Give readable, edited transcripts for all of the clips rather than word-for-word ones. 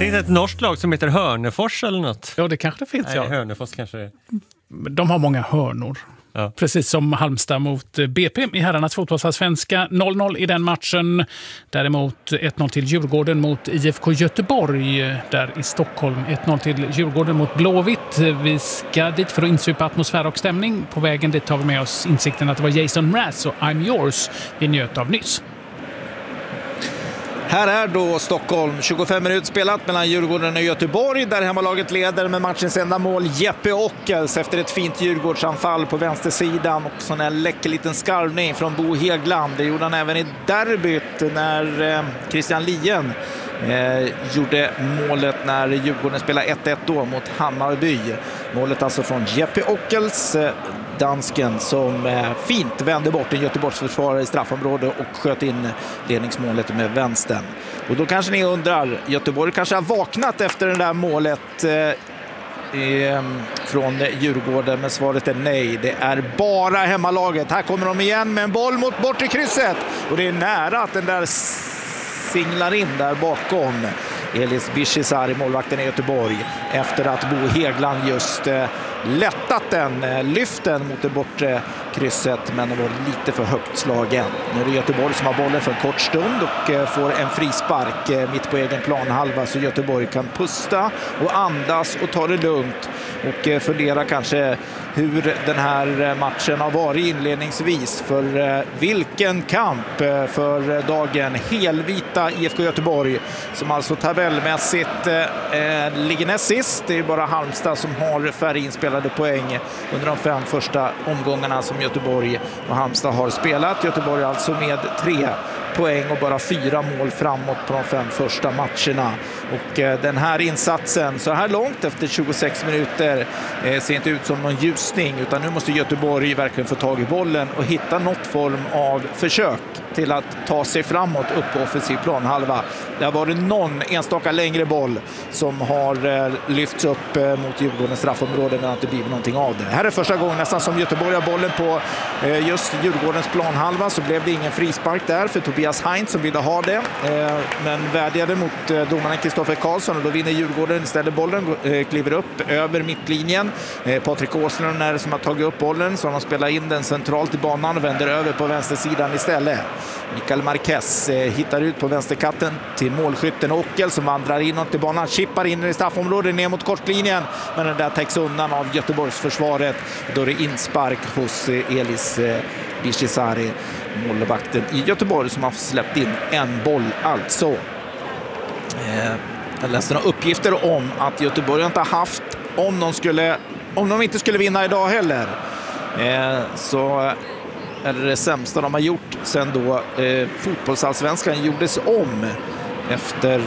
tänkte ett norskt lag som heter Hörnefors eller något. Ja, det kanske det finns. Nej, Ja. Hörnefors kanske det är. De har många hörnor. Ja. Precis som Halmstad mot BP i herrarnas fotbollsallsvenska. 0-0 i den matchen. Däremot 1-0 till Djurgården mot IFK Göteborg där i Stockholm. 1-0 till Djurgården mot Blåvitt. Vi ska dit för att insupa atmosfär och stämning. På vägen dit tar vi med oss insikten att det var Jason Mraz och I'm Yours vi njöt av nyss. Här är då Stockholm, 25 minuter spelat mellan Djurgården och Göteborg där hemmalaget leder med matchens enda mål Jeppe Ockels efter ett fint Djurgårdsanfall på vänstersidan och sån här läcker liten skarvning från Bo Hegland. Det gjorde han även i derbyt när Christian Lien gjorde målet när Djurgården spelade 1-1 då mot Hammarby. Målet alltså från Jeppe Ockels, dansken som fint vände bort en Göteborgsförsvarare i straffområde och sköt in ledningsmålet med vänstern. Och då kanske ni undrar, Göteborg kanske har vaknat efter det där målet från Djurgården, men svaret är nej. Det är bara hemmalaget. Här kommer de igen med en boll mot bort i krysset och det är nära att den där singlar in där bakom Elis Bishizar, målvakten i Göteborg, efter att Bo Hegland just lättat den lyften mot det bortre krysset, men det var lite för högt slagen. Nu är det Göteborg som har bollen för en kort stund och får en frispark mitt på egen planhalva så Göteborg kan pusta och andas och ta det lugnt och fundera kanske hur den här matchen har varit inledningsvis. För vilken kamp för dagen. Helvita IFK Göteborg som alltså tabellmässigt ligger näst sist. Det är bara Halmstad som har färre inspelade poäng under de 5 första omgångarna som Göteborg och Halmstad har spelat. Göteborg alltså med 3 poäng och bara 4 mål framåt på de 5 första matcherna. Och den här insatsen så här långt efter 26 minuter ser inte ut som någon ljusning, utan nu måste Göteborg verkligen få tag i bollen och hitta något form av försök till att ta sig framåt upp på offensiv planhalva. Det har varit någon enstaka längre boll som har lyfts upp mot Djurgårdens straffområde, men inte blivit någonting av det. Här är första gången nästan som Göteborg har bollen på just Djurgårdens planhalva, så blev det ingen frispark där för Tobias Heinz som ville ha det, men vädjade mot domaren Kristoffer Karlsson och då vinner Djurgården istället bollen, kliver upp över mittlinjen. Patrik Åslund är det som har tagit upp bollen, så de spelar in den centralt i banan och vänder över på vänstersidan istället. Mikael Marquez hittar ut på vänsterkatten till målskytten Ockel som vandrar inåt till banan, chippar in i straffområdet ner mot kortlinjen, men den där täcks undan av Göteborgs försvaret. Då är det inspark hos Elis Bishizari, målvakten i Göteborg, som har släppt in en boll alltså. Jag läste några uppgifter om att Göteborg inte har haft, om de inte skulle vinna idag heller, så är det sämsta de har gjort sen då fotbollsallsvenskan gjordes om efter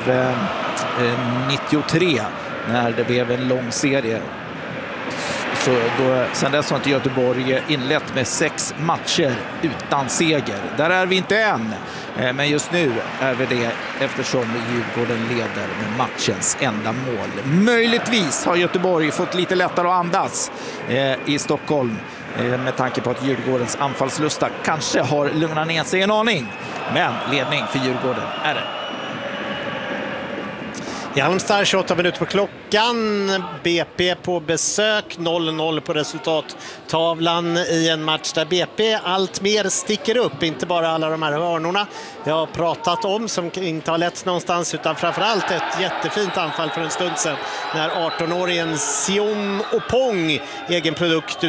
93 när det blev en lång serie. Så då, sen dess har inte Göteborg inlett med 6 matcher utan seger. Där är vi inte än, men just nu är vi det eftersom Djurgården leder med matchens enda mål. Möjligtvis har Göteborg fått lite lättare att andas i Stockholm med tanke på att Djurgårdens anfallslusta kanske har lugnat ner sig en aning. Men ledning för Djurgården är det. I Halmstad 28 minuter på klockan. BP på besök, 0-0 på resultattavlan i en match där BP allt mer sticker upp. Inte bara alla de här hörnorna jag har pratat om som inte har lett någonstans, utan framförallt ett jättefint anfall för en stund sedan när 18-åringen Sion Opong, egen produkt